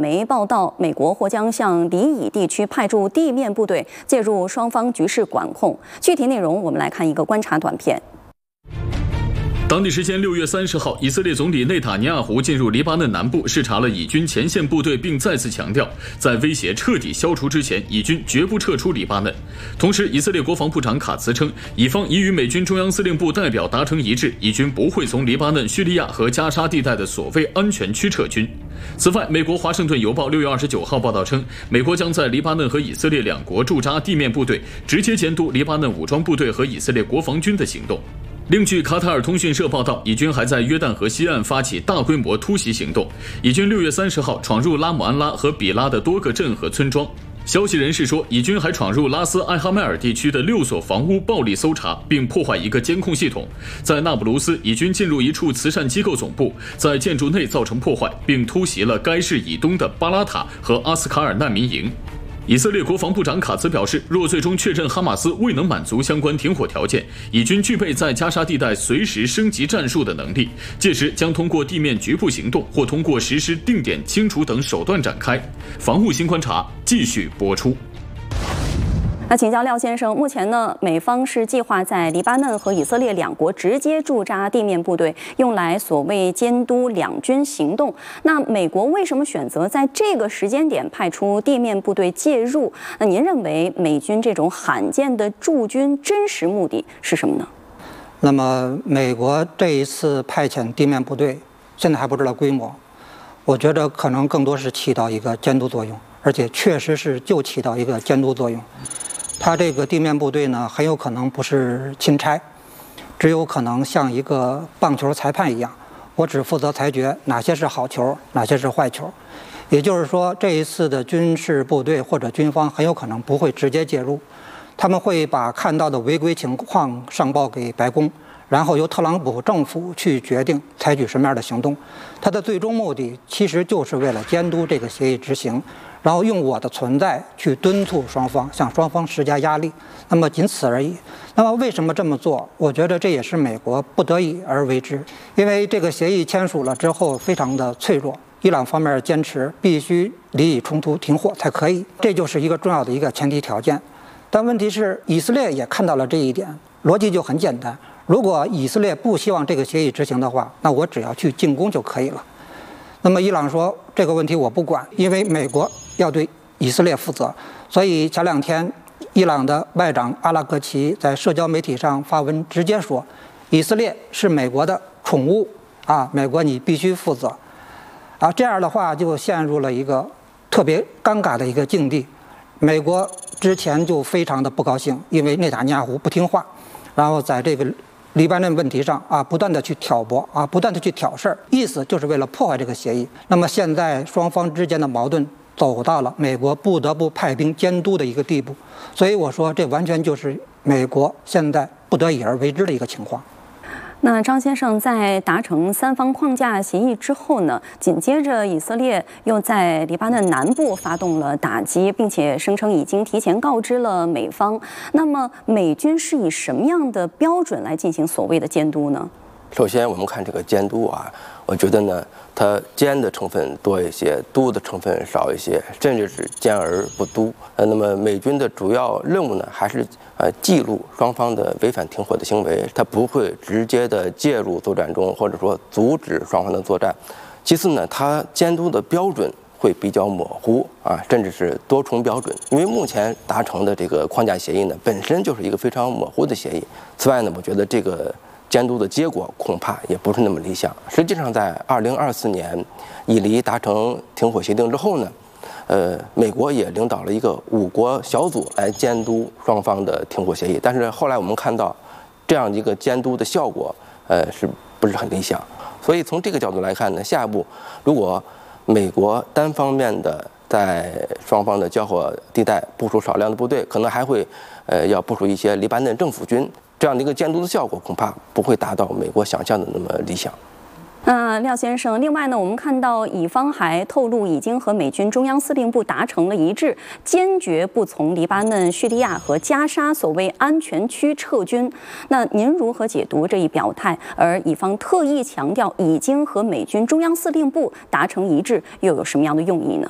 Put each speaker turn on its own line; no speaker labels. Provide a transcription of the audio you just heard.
媒报道，美国或将向黎以地区派驻地面部队，介入双方局势管控。具体内容，我们来看一个观察短片。
当地时间6月30号，以色列总理内塔尼亚胡进入黎巴嫩南部视察了以军前线部队，并再次强调，在威胁彻底消除之前，以军绝不撤出黎巴嫩。同时，以色列国防部长卡茨称，以方已与美军中央司令部代表达成一致，以军不会从黎巴嫩、叙利亚和加沙地带的所谓安全区撤军。此外，美国《华盛顿邮报》6月29号报道称，美国将在黎巴嫩和以色列两国驻扎地面部队，直接监督黎巴嫩武装部队和以色列国防军的行动。 另据卡塔尔通讯社报道，以军还在约旦河西岸发起大规模突袭行动。以军6月30号闯入拉姆安拉和比拉的多个镇和村庄。消息人士说，以军还闯入拉斯艾哈迈尔地区的6所房屋暴力搜查，并破坏一个监控系统。在那不鲁斯，以军进入一处慈善机构总部，在建筑内造成破坏，并突袭了该市以东的巴拉塔和阿斯卡尔难民营。 以色列国防部长卡茨表示，若最终确认哈马斯未能满足相关停火条件，以军具备在加沙地带随时升级战术的能力，届时将通过地面局部行动或通过实施定点清除等手段展开。防务新观察继续播出。
那请教廖先生，目前呢，美方是计划在黎巴嫩和以色列两国直接驻扎地面部队，用来所谓监督两军行动。那美国为什么选择在这个时间点派出地面部队介入？那您认为美军这种罕见的驻军真实目的是什么呢？
那么，美国这一次派遣地面部队，现在还不知道规模，我觉得可能更多是起到一个监督作用，而且确实是就起到一个监督作用。 他这个地面部队呢，很有可能不是钦差，只有可能像一个棒球裁判一样，我只负责裁决哪些是好球，哪些是坏球。也就是说，这一次的军事部队或者军方很有可能不会直接介入，他们会把看到的违规情况上报给白宫，然后由特朗普政府去决定采取什么样的行动。他的最终目的其实就是为了监督这个协议执行。 然后用我的存在去敦促双方，向双方施加压力，那么仅此而已。那么为什么这么做？我觉得这也是美国不得已而为之，因为这个协议签署了之后非常的脆弱，伊朗方面坚持必须黎以冲突停火才可以，这就是一个重要的一个前提条件。但问题是，以色列也看到了这一点，逻辑就很简单：如果以色列不希望这个协议执行的话，那我只要去进攻就可以了。那么伊朗说这个问题我不管，因为美国 要对以色列负责，所以前2天，伊朗的外长阿拉格齐在社交媒体上发文，直接说，以色列是美国的宠物啊，美国你必须负责啊。这样的话就陷入了一个特别尴尬的一个境地。美国之前就非常的不高兴，因为内塔尼亚胡不听话，然后在这个 黎巴嫩问题上啊，不断的去挑拨啊，不断的去挑事儿，意思就是为了破坏这个协议。那么现在双方之间的矛盾 走到了美国不得不派兵监督的一个地步，所以我说这完全就是美国现在不得已而为之的一个情况。
那张先生在达成3方框架协议之后呢，紧接着以色列又在黎巴嫩南部发动了打击，并且声称已经提前告知了美方。那么美军是以什么样的标准来进行所谓的监督呢？
首先，我们看这个监督啊，我觉得呢，它监的成分多一些，督的成分少一些，甚至是监而不督。那么美军的主要任务呢，还是记录双方的违反停火的行为，它不会直接的介入作战中，或者说阻止双方的作战。其次呢，它监督的标准 会比较模糊啊，甚至是多重标准，因为目前达成的这个框架协议呢，本身就是一个非常模糊的协议。此外呢，我觉得这个 监督的结果恐怕也不是那么理想。实际上，在2024年以黎达成停火协定之后呢，美国也领导了一个5国小组来监督双方的停火协议。但是后来我们看到，这样一个监督的效果，是不是很理想？所以从这个角度来看呢，下一步如果美国单方面的在双方的交火地带部署少量的部队，可能还会要部署一些黎巴嫩政府军。 这样的一个监督的效果恐怕不会达到美国想象的那么理想。
廖先生，另外呢，我们看到以方还透露，已经和美军中央司令部达成了一致，坚决不从黎巴嫩、叙利亚和加沙所谓安全区撤军。那您如何解读这一表态？而以方特意强调已经和美军中央司令部达成一致，又有什么样的用意呢？